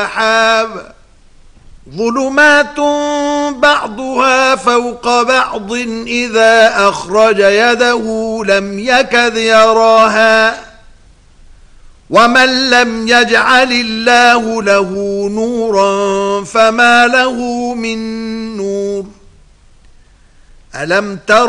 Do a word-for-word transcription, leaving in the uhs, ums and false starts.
سحاب ظلمات بعضها فوق بعض إذا أخرج يده لم يكد يراها ومن لم يجعل الله له نورا فما له من نور ألم تر